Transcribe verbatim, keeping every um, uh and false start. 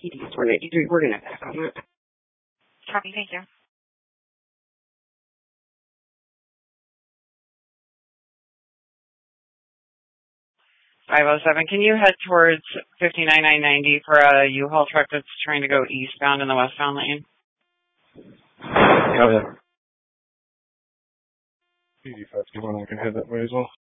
We're gonna, we're gonna back on that. Copy, thank you. five oh seven, can you head towards fifty-nine nine ninety for a U-Haul truck that's trying to go eastbound in the westbound lane? Oh, yeah. eighty-five fifty-one, I can head that way as well.